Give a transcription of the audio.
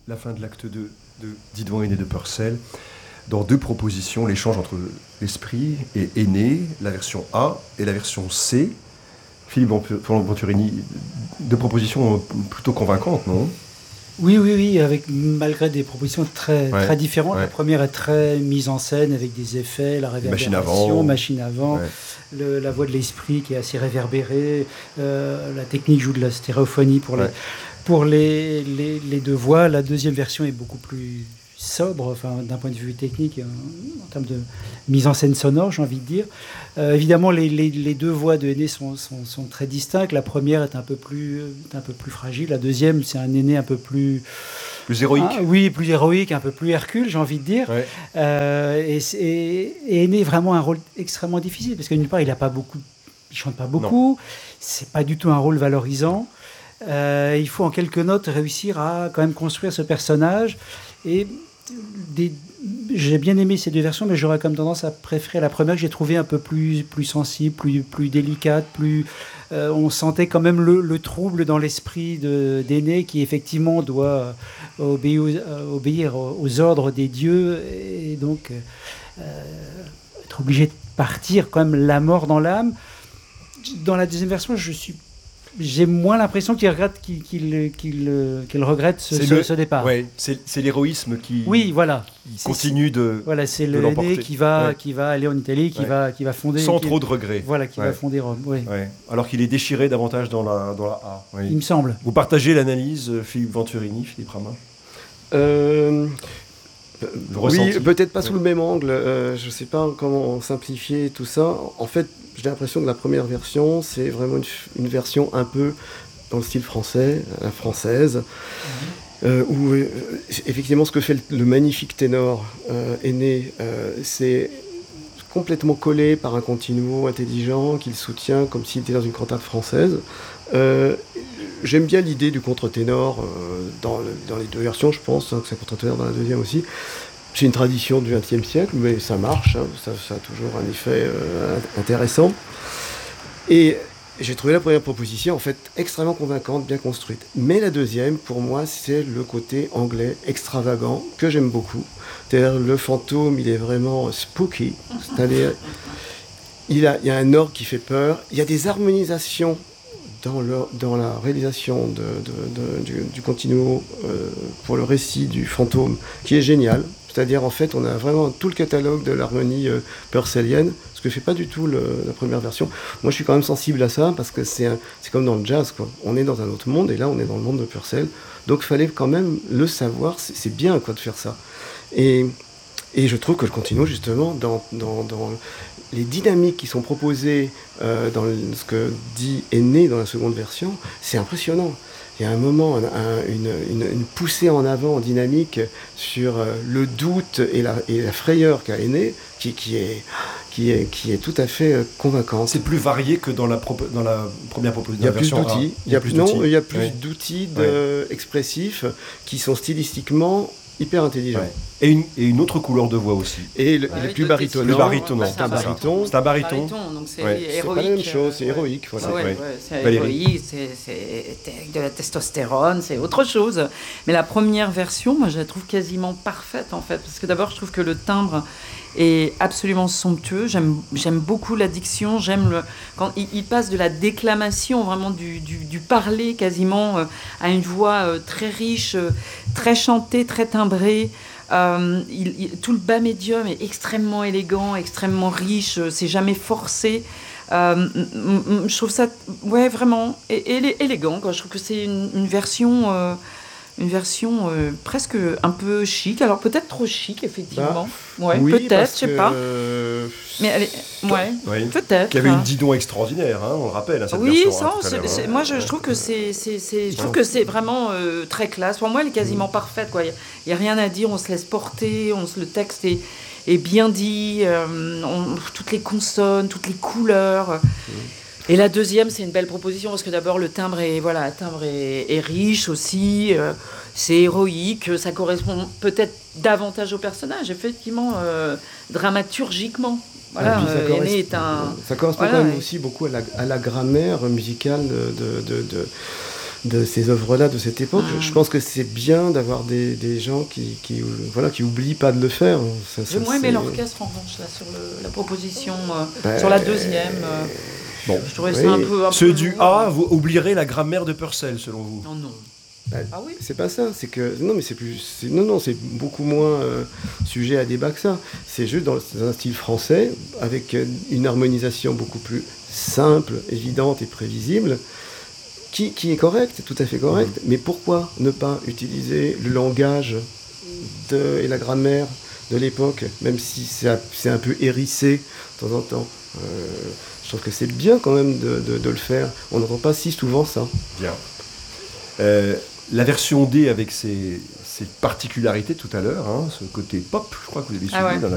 la fin de l'acte 2 de Didon Aîné de Purcell, dans deux propositions, l'échange entre l'esprit et Aîné, la version A et la version C. Philippe Venturini, deux propositions plutôt convaincantes, non ? Oui, malgré des propositions très différentes. Ouais. La première est très mise en scène avec des effets, la réverbération, machine avant, la voix de l'esprit qui est assez réverbérée, la technique joue de la stéréophonie pour les deux voix. La deuxième version est beaucoup plus sobre, d'un point de vue technique, en termes de mise en scène sonore, j'ai envie de dire. Évidemment, les deux voix de Aîné sont très distinctes. La première est un peu plus fragile. La deuxième, c'est un Aîné un peu plus héroïque. Plus héroïque, un peu plus Hercule, j'ai envie de dire. Ouais. Et Aîné est vraiment un rôle extrêmement difficile, parce que d'une part, il chante pas beaucoup. Non. C'est pas du tout un rôle valorisant. Il faut en quelques notes réussir à quand même construire ce personnage. Et j'ai bien aimé ces deux versions, mais j'aurais comme tendance à préférer la première que j'ai trouvée un peu plus sensible, plus délicate, on sentait quand même le trouble dans l'esprit d'Aîné qui effectivement doit obéir aux ordres des dieux et donc être obligé de partir quand même la mort dans l'âme. Dans la deuxième version, j'ai moins l'impression qu'il regrette ce départ. Ouais, c'est l'héroïsme qui continue de c'est de l'Aîné qui va aller en Italie, qui va fonder... Sans trop de regrets. Voilà, qui va fonder Rome. Oui. Ouais. Alors qu'il est déchiré davantage dans la A. Oui. Il me semble. Vous partagez l'analyse, Philippe Venturini, Philippe Ramin Oui, peut-être pas sous le même angle. Je ne sais pas comment simplifier tout ça. En fait, j'ai l'impression que la première version, c'est vraiment une version un peu dans le style français, à la française, où effectivement ce que fait le magnifique ténor Aîné, c'est complètement collé par un continuo intelligent qu'il soutient comme s'il était dans une cantate française. J'aime bien l'idée du contre-ténor dans les deux versions, je pense, que c'est un contre-ténor dans la deuxième aussi. C'est une tradition du XXe siècle, mais ça marche, ça a toujours un effet intéressant. Et j'ai trouvé la première proposition en fait extrêmement convaincante, bien construite. Mais la deuxième, pour moi, c'est le côté anglais extravagant que j'aime beaucoup. C'est-à-dire le fantôme, il est vraiment spooky, c'est-à-dire il y a un orgue qui fait peur, il y a des harmonisations dans la réalisation du continuo pour le récit du fantôme qui est génial. C'est-à-dire, en fait, on a vraiment tout le catalogue de l'harmonie purcellienne, ce que fait pas du tout la première version. Moi, je suis quand même sensible à ça, parce que c'est comme dans le jazz, quoi. On est dans un autre monde, et là, on est dans le monde de Purcell. Donc, il fallait quand même le savoir. C'est bien, quoi, de faire ça. Et je trouve que le continuo, justement, dans les dynamiques qui sont proposées dans ce que dit Aîné dans la seconde version, c'est impressionnant. Il y a un moment, une poussée en avant en dynamique sur le doute et la frayeur qu'a Aîné, qui est tout à fait convaincante. C'est plus varié que dans la première proposition. Il y a plus d'outils. Il y a plus d'outils expressifs qui sont stylistiquement hyper intelligent. Ouais. Et une autre couleur de voix aussi. Et il est plus baritonnant. C'est un bariton. C'est un bariton, donc c'est héroïque. C'est pas la même chose, c'est héroïque. Voilà. C'est héroïque, c'est avec de la testostérone, c'est autre chose. Mais la première version, moi, je la trouve quasiment parfaite, en fait. Parce que d'abord, je trouve que le timbre est absolument somptueux. J'aime beaucoup la diction. Quand il passe de la déclamation, vraiment du parler quasiment, à une voix très riche, très chantée, très timbrée. Tout le bas médium est extrêmement élégant, extrêmement riche. C'est jamais forcé. Je trouve ça, vraiment élégant, quoi. Je trouve que c'est une version. Une version presque un peu chic, alors peut-être trop chic, effectivement. Oui, peut-être, je sais pas. Mais elle est... peut-être. Qu'il y avait une Didon extraordinaire, on le rappelle, cette version. Oui, moi je trouve que c'est vraiment très classe. Pour moi, elle est quasiment parfaite, quoi. Il y a rien à dire, on se laisse porter, le texte est bien dit, toutes les consonnes, toutes les couleurs. Et la deuxième, c'est une belle proposition parce que d'abord le timbre est riche aussi, c'est héroïque, ça correspond peut-être davantage au personnage, effectivement, dramaturgiquement. Voilà, Aîné est un. Ça correspond quand même aussi beaucoup à la grammaire musicale de ces œuvres-là de cette époque. Je pense que c'est bien d'avoir des gens qui oublient pas de le faire. J'ai moins aimé l'orchestre en revanche là, sur la proposition, sur la deuxième. Bon, je trouvais ça un peu. Ceux du A, vous oublierez la grammaire de Purcell, selon vous? Non. Ah oui. C'est pas ça, c'est que c'est beaucoup moins sujet à débat que ça. C'est juste dans un style français avec une harmonisation beaucoup plus simple, évidente et prévisible, qui est correcte, tout à fait correcte. Mais pourquoi ne pas utiliser le langage et la grammaire de l'époque, même si c'est un peu hérissé de temps en temps. Je trouve que c'est bien quand même de le faire. On n'entend pas si souvent ça. Bien. La version D avec ses particularités tout à l'heure, ce côté pop, je crois que vous avez suivi dans la